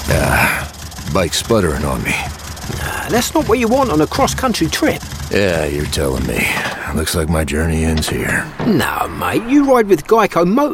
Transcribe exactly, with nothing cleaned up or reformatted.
Ah, bike's sputtering on me. Nah, that's not what you want on a cross-country trip. Yeah, you're telling me. Looks like my journey ends here. No, mate, you ride with Geico Motor